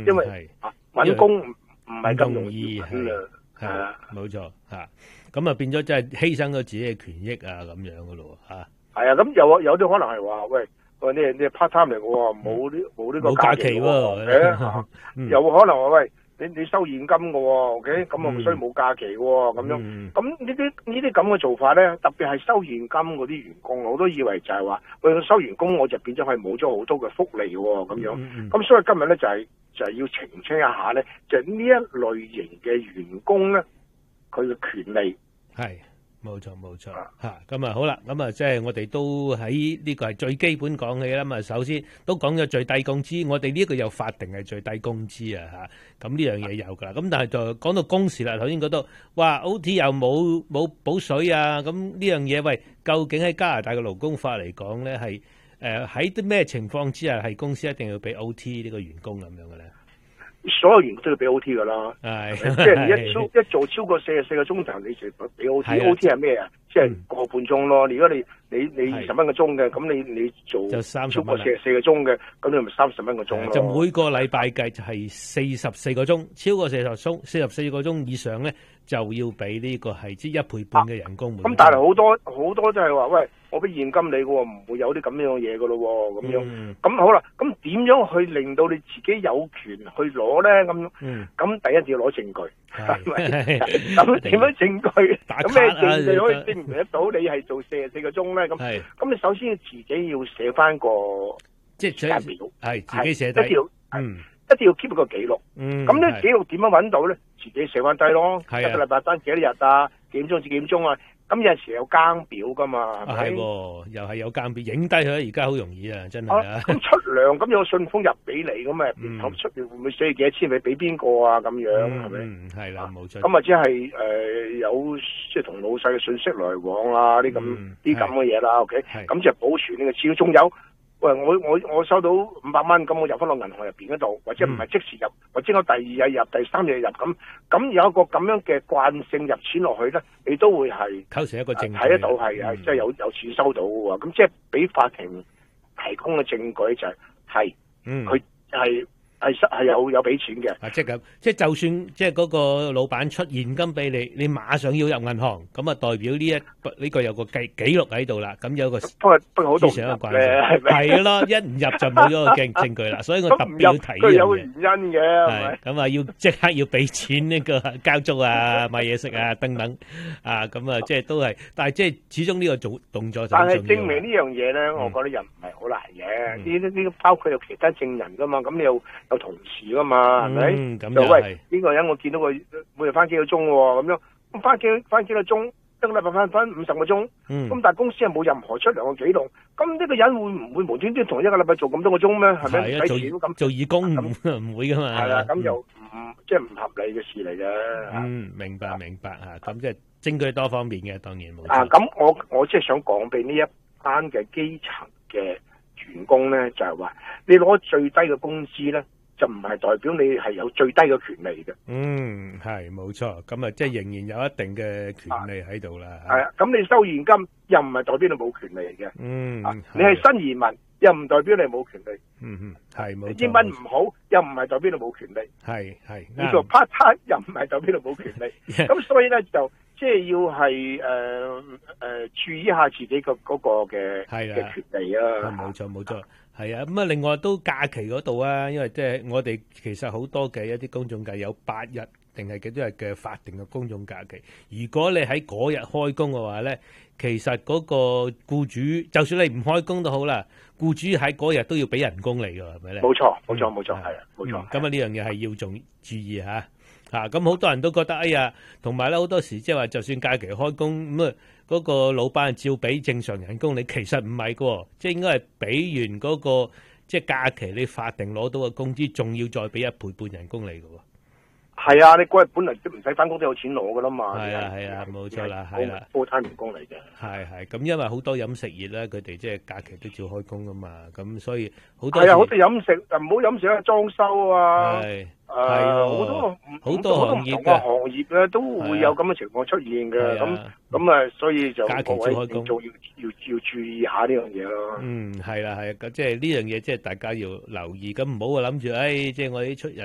因為揾工唔係咁容易揾啊， 冇錯嚇。咁啊變咗真係犧牲咗自己嘅權益啊咁樣噶咯嚇。 係啊，咁有啲可能係話喂，你 part time 嚟嘅喎，冇呢個假期喎，有可能話喂。你收現金嘅喎 ，OK， 咁啊所以冇假期喎，咁樣，咁呢啲咁嘅做法咧，特別係收現金嗰啲員工，我都以為就係話，喂，收完工我就變咗係冇咗好多嘅福利喎，咁樣，咁所以今日咧就係要澄清一下咧，就係呢一類型嘅員工咧，佢嘅權利係。冇錯嚇，咁啊好啦，咁啊即係我哋都喺呢個係最基本講起啦嘛。首先都講咗最低工資，我哋呢個有法定係最低工資啊嚇，咁呢樣嘢有㗎啦。咁但係就講到工時啦，頭先講到哇 OT 又冇補水啊，咁呢樣嘢喂，究竟喺加拿大嘅勞工法嚟講咧係喺啲咩情況之下係公司一定要俾 OT 呢個員工咁樣嘅咧？ 所有員工都要俾 OT 噶啦， 係即係你一做超過44個鐘頭，你就俾 OT。OT 係咩啊？即係個半鐘咯。如果你20蚊個鐘嘅，咁你做就30 超過44個鐘嘅，咁你咪30蚊個鐘咯。 就每個禮拜計就係44個鐘，超過44個鐘以上咧，就要俾呢個係即1倍半嘅人工。 咁但係好多都係話喂，我俾現金你嘅喎，唔會有啲咁樣嘢嘅咯喎，咁樣。咁好啦，咁點樣去令到你自己有權去攞咧？咁第一要攞證據，係咪？咁點樣證據？咁咩證據可以證明得到你係做44個鐘咧？咁你首先要自己要寫翻個即係表，係自己寫低， 一定要 keep 個記錄。咁呢記錄點樣揾到咧？自己寫翻低咯。一個禮拜翻幾多日啊？幾點鐘至幾點鐘啊？咁有陣時有更表噶嘛，係咪？又係有更表，影低佢。而家好容易啊，真係啊！ 咁出糧咁有信封入俾你，咁咪出面會唔會寫幾多錢？你俾邊個啊？咁樣係咪？ 係啦，冇錯。 咁啊，即係有即係同老細嘅信息來往啊，啲咁嘅嘢啦。OK，咁就保存呢個資料。仲有。喂，我收到500蚊，咁我入翻落銀行入邊嗰度，或者唔係即時入，或者我第2日入、第3日入咁有一個咁樣嘅慣性入錢落去咧，你都會係構成一個證據， 睇得到係即係有錢收到嘅喎。咁即係俾法庭提供嘅證據就係佢係有俾錢嘅。 即係咁，即係就算即係嗰個老闆出現金俾你，你馬上要入銀行，咁啊代表呢個有個記錄喺度啦。咁有個不過好多嘅慣性係咯，一唔入就冇咗個證據啦。所以我特別要提呢樣嘢。 佢有個原因嘅，係咁啊，要即刻要俾錢呢個交租啊、買嘢食啊等等啊，咁啊即係都係，但係即係始終呢個做動作就好重要。 但係證明呢樣嘢咧，我覺得又唔係好難嘅。呢包括有其他證人噶嘛，咁你有同事噶嘛，係咪？就喂呢個人我見到佢每日翻幾個鐘喎，咁樣咁翻幾個鐘，一個禮拜翻50個鐘，咁但係公司又冇任何出糧嘅記錄，咁呢個人會唔會無端端同一個禮拜做咁多個鐘咩？係咪？ 係啊，做義工唔會噶嘛。 係啦，咁就即係唔合理嘅事嚟嘅。 明白嚇，咁即係證據多方面嘅，當然冇。 咁我即係想講俾呢一班嘅基層嘅員工咧，就係話你攞最低嘅工資咧，就唔係代表你係有最低嘅權利嘅。 係冇錯，咁啊即係仍然有一定嘅權利喺度啦。 係啊，咁你收現金又唔係代表你冇權利嘅。你係新移民又唔代表你冇權利。 係冇錯。 英文唔好又唔係代表你冇權利。 係你做 part time 又唔係代表你冇權利。咁所以咧就即係要係注意一下自己嗰個嘅權利啊。 冇錯。係啊，咁啊，另外都假期嗰度啊，因為即係我哋其實好多嘅一啲公眾假有8日定係幾多日嘅法定嘅公眾假期。如果你喺嗰日開工嘅話咧，其實嗰個僱主就算你唔開工都好啦，僱主喺嗰日都要俾人工你㗎，係咪咧？冇錯， 係啊，冇錯。 咁啊，呢樣嘢係要仲注意嚇。咁好多人都覺得哎呀，同埋咧好多時即係話，就算假期開工咁啊，嗰個老闆照俾正常人工你，其實唔係嘅，即係應該係俾完嗰個即係假期你法定攞到嘅工資，仲要再俾1倍半人工你嘅。 係啊，你嗰日本來都唔使翻工都有錢攞噶啦嘛。 係啊，冇錯啦，係啦 ，full-time員工嚟嘅。 係，咁因為好多飲食業咧，佢哋即係假期都照開工噶嘛，咁所以好多。 係啊，好多飲食唔好飲食啊，裝修啊。 好多行業嘅行業咧都會有咁嘅情況出現嘅，咁啊，所以就假期照開工， 要注意下呢樣嘢咯。 係啦，即係呢樣嘢，即係大家要留意，咁唔好話諗住，即係我啲出人。